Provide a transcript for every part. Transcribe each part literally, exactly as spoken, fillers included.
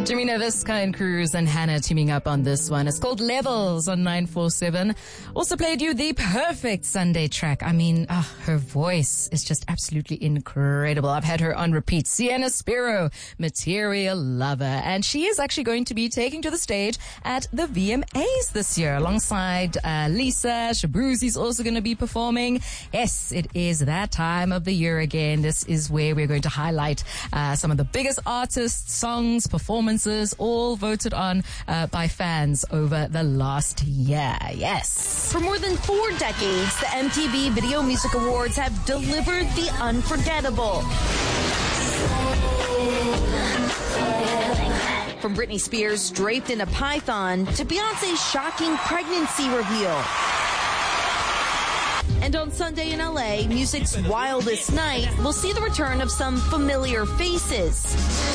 Jimmy Nevis, Kyle Cruz, and Hannah teaming up on this one. It's called Levels on nine four seven. Also played you the perfect Sunday track. I mean, oh, her voice is just absolutely incredible. I've had her on repeat. Sienna Spiro, Material Lover. And she is actually going to be taking to the stage at the V M As this year alongside uh, Lisa. Shabuzi's also going to be performing. Yes, it is that time of the year again. This is where we're going to highlight uh, some of the biggest artists, songs, performances, all voted on uh, by fans over the last year. Yes. For more than four decades, the M T V Video Music Awards have delivered the unforgettable. From Britney Spears draped in a python to Beyonce's shocking pregnancy reveal. And on Sunday in L A, music's wildest night will see the return of some familiar faces.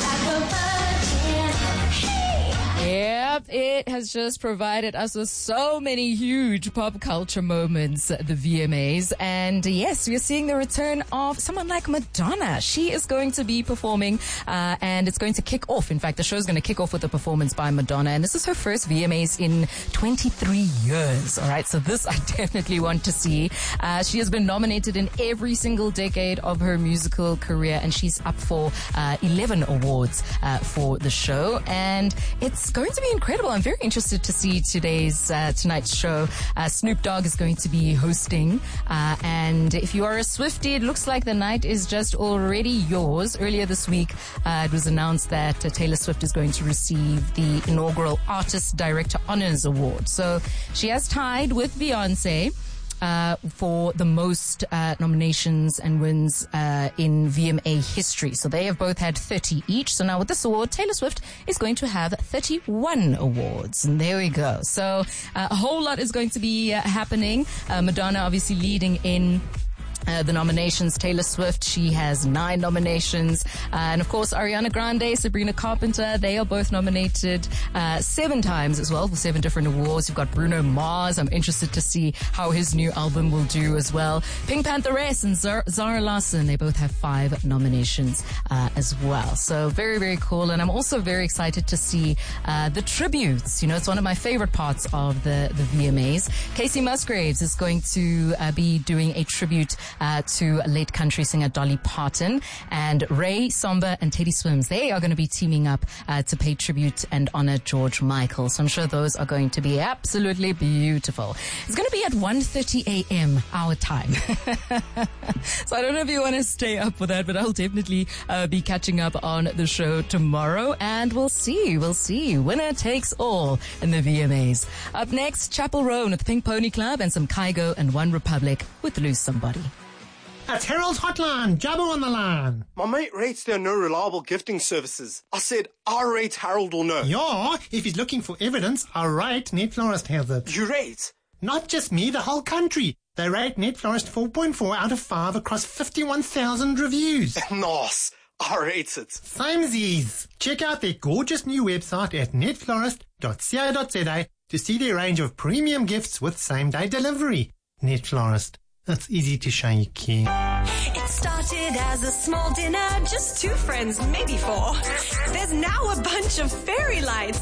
Yep, it has just provided us with so many huge pop culture moments at the V M As. And yes, we're seeing the return of someone like Madonna. She is going to be performing, uh, and it's going to kick off. In fact, the show is going to kick off with a performance by Madonna. And this is her first V M As in twenty-three years. All right, so this I definitely want to see. Uh, she has been nominated in every single decade of her musical career, and she's up for uh, eleven awards uh, for the show. And it's going to be incredible. I'm very interested to see today's, uh, tonight's show. Uh, Snoop Dogg is going to be hosting. Uh, and if you are a Swiftie, it looks like the night is just already yours. Earlier this week, uh, it was announced that uh, Taylor Swift is going to receive the inaugural Artist Director Honors Award. So she has tied with Beyonce Uh, for the most uh, nominations and wins uh, in V M A history. So they have both had thirty each. So now with this award, Taylor Swift is going to have thirty-one awards. And there we go. So uh, a whole lot is going to be uh, happening. Uh, Madonna obviously leading in Uh, the nominations. Taylor Swift, she has nine nominations. Uh, and of course, Ariana Grande, Sabrina Carpenter, they are both nominated uh, seven times as well for seven different awards. You've got Bruno Mars. I'm interested to see how his new album will do as well. Pink Pantheress and Zara, Zara Larsson, they both have five nominations uh, as well. So very, very cool. And I'm also very excited to see uh, the tributes. You know, it's one of my favorite parts of the, the V M As. Casey Musgraves is going to uh, be doing a tribute Uh, to late country singer Dolly Parton, and Ray Somber and Teddy Swims. They are going to be teaming up uh, to pay tribute and honor George Michael. So I'm sure those are going to be absolutely beautiful. It's going to be at one thirty a.m. our time. So I don't know if you want to stay up for that, but I'll definitely uh, be catching up on the show tomorrow, and we'll see. We'll see. Winner takes all in the V M As. Up next, Chapel Roan with the Pink Pony Club and some Kygo and One Republic with Lose Somebody. That's Harold's Hotline. Jabbo on the line. My mate rates there are no reliable gifting services. I said, I rate Harold will know. Yeah, if he's looking for evidence, I rate Net Florist has it. You rate? Not just me, the whole country. They rate Net Florist four point four out of five across fifty-one thousand reviews. Nice. I rate it. Samesies. Check out their gorgeous new website at net florist dot co dot za to see their range of premium gifts with same-day delivery. Net Florist. That's easy to show you care. It started as a small dinner, just two friends, maybe four. There's now a bunch of fairy lights.